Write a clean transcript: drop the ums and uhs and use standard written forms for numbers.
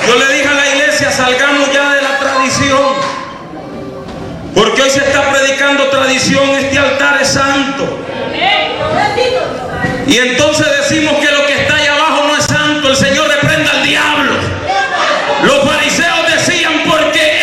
Yo le dije a la iglesia, salgamos ya de la tradición, porque hoy se está predicando tradición. Este altar es santo. Y entonces decimos que